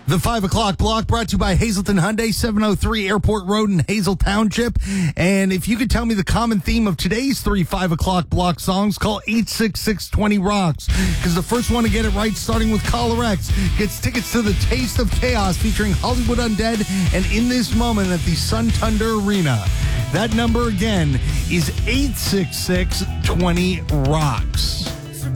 The 5 o'clock block brought to you by Hazelton Hyundai, 703 Airport Road in Hazel Township. And if you could tell me the common theme of today's 5 o'clock block songs, call 866-20-ROCKS. Because the first one to get it right, starting with Caller X, gets tickets to the Taste of Chaos featuring Hollywood Undead and In This Moment at the Sun Thunder Arena. That number again is 866-20-ROCKS.